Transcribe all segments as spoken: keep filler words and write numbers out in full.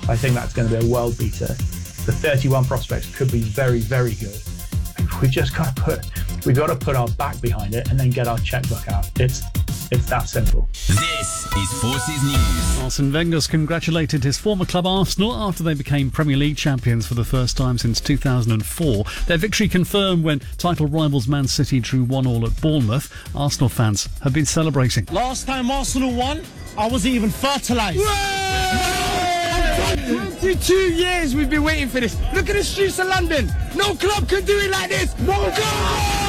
I think that's going to be a world beater. The thirty-one prospects could be very, very good. We've just got to put, we've got to put our back behind it and then get our checkbook out. It's It's that simple. This is Forces News. Arsene Wenger's congratulated his former club Arsenal after they became Premier League champions for the first time since two thousand four. Their victory confirmed when title rivals Man City drew one all at Bournemouth. Arsenal fans have been celebrating. Last time Arsenal won, I wasn't even fertilised. twenty-two years we've been waiting for this. Look at the streets of London. No club can do it like this. No club!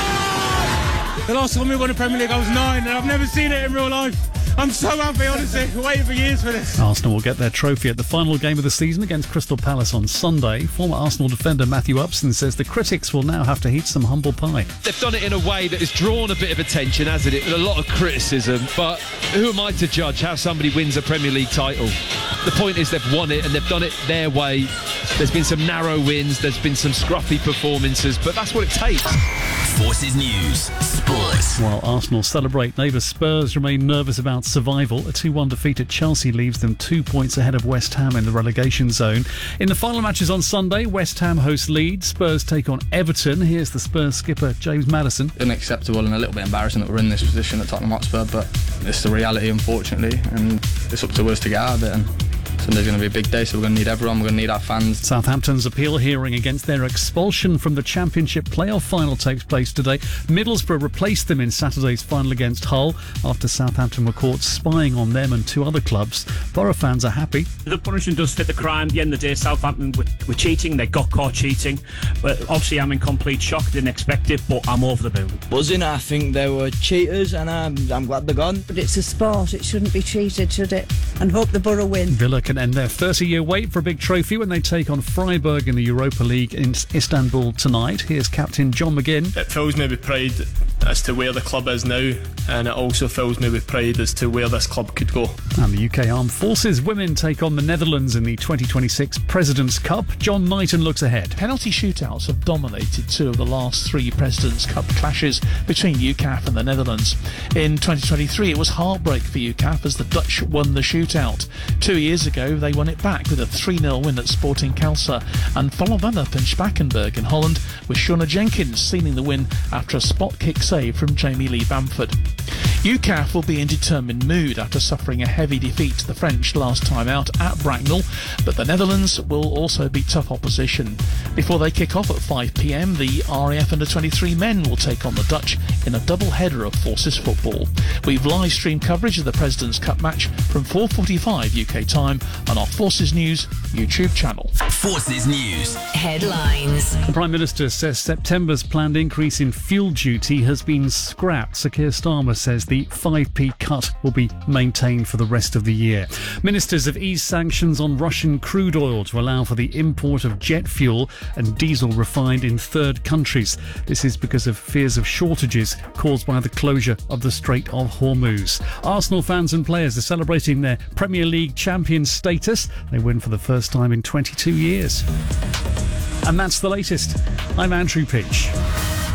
The last time we won the Premier League, I was nine, and I've never seen it in real life. I'm so happy, honestly. Waiting for years for this. Arsenal will get their trophy at the final game of the season against Crystal Palace on Sunday. Former Arsenal defender Matthew Upson says the critics will now have to eat some humble pie. They've done it in a way that has drawn a bit of attention, hasn't it? With a lot of criticism. But who am I to judge how somebody wins a Premier League title? The point is they've won it and they've done it their way. There's been some narrow wins, there's been some scruffy performances, but that's what it takes. Forces News Sports. While Arsenal celebrate, neighbours Spurs remain nervous about survival. A two one defeat at Chelsea leaves them two points ahead of West Ham in the relegation zone. In the final matches on Sunday, West Ham host Leeds, Spurs take on Everton. Here's the Spurs skipper James Maddison. Unacceptable and a little bit embarrassing that we're in this position at Tottenham Hotspur, but it's the reality, unfortunately, and it's up to us to get out of it. And Sunday's going to be a big day, so we're going to need everyone, we're going to need our fans. Southampton's appeal hearing against their expulsion from the Championship playoff final takes place today. Middlesbrough replaced them in Saturday's final against Hull after Southampton were caught spying on them and two other clubs. Borough fans are happy. The punishment does fit the crime. At the end of the day, Southampton were, were cheating, they got caught cheating. But obviously I'm in complete shock, didn't expect it, but I'm over the moon. Buzzing, I think they were cheaters and I'm, I'm glad they're gone. But it's a sport, it shouldn't be cheated, should it? And hope the Borough win. Villa can end their thirty-year wait for a big trophy when they take on Freiburg in the Europa League in Istanbul tonight. Here's captain John McGinn. It fills me with pride as to where the club is now, and it also fills me with pride as to where this club could go. And the U K Armed Forces women take on the Netherlands in the twenty twenty-six President's Cup. John Knighton looks ahead. Penalty shootouts have dominated two of the last three President's Cup clashes between U C A F and the Netherlands. In twenty twenty-three, it was heartbreak for U C A F as the Dutch won the shootout. Two years ago, they won it back with a three nil win at Sporting Kelsa, and followed that up in Spakenburg in Holland with Shauna Jenkins sealing the win after a spot kick save from Jamie Lee Bamford. U C A F will be in determined mood after suffering a heavy defeat to the French last time out at Bracknell, but the Netherlands will also be tough opposition. Before they kick off at five p m, the R A F under twenty-three men will take on the Dutch in a double header of Forces football. We've live streamed coverage of the President's Cup match from four forty-five U K time on our Forces News YouTube channel. Forces News Headlines. The Prime Minister says September's planned increase in fuel duty has been scrapped. Sir Keir Starmer says the five p cut will be maintained for the rest of the year. Ministers have eased sanctions on Russian crude oil to allow for the import of jet fuel and diesel refined in third countries. This is because of fears of shortages caused by the closure of the Strait of Hormuz. Arsenal fans and players are celebrating their Premier League champion status. They win for the first time in twenty-two years. And that's the latest. I'm Andrew Pitch.